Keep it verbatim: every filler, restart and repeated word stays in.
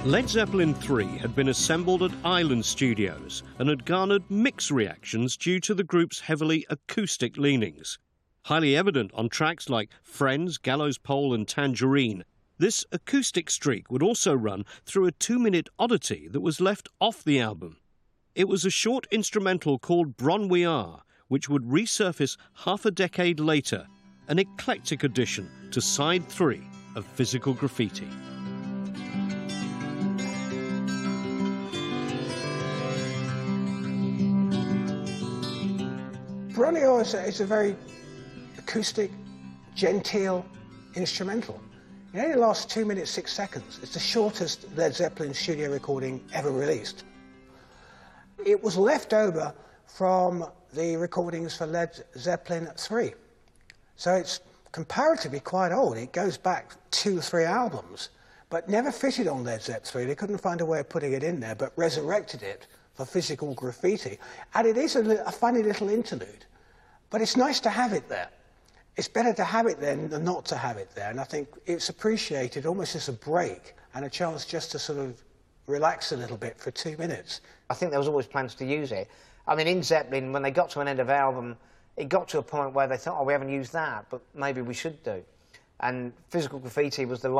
Led Zeppelin three had been assembled at Island Studios and had garnered mixed reactions due to the group's heavily acoustic leanings. Highly evident on tracks like Friends, Gallows Pole and Tangerine, this acoustic streak would also run through a two-minute oddity that was left off the album. It was a short instrumental called Bron We Are, which would resurface half a decade later, an eclectic addition to side three of Physical Graffiti. Bron We Are is a, is a very acoustic, genteel instrumental. It only lasts two minutes, six seconds. It's the shortest Led Zeppelin studio recording ever released. It was left over from the recordings for Led Zeppelin three. So it's comparatively quite old. It goes back two or three albums, but never fitted on Led Zeppelin three. They couldn't find a way of putting it in there, but resurrected it for Physical Graffiti. And it is a, a funny little interlude, but it's nice to have it there. It's better to have it there than not to have it there, and I think it's appreciated almost as a break and a chance just to sort of relax a little bit for two minutes. I think there was always plans to use it. I mean, in Zeppelin, when they got to an end of album, it got to a point where they thought, oh, we haven't used that, but maybe we should do. And Physical Graffiti was the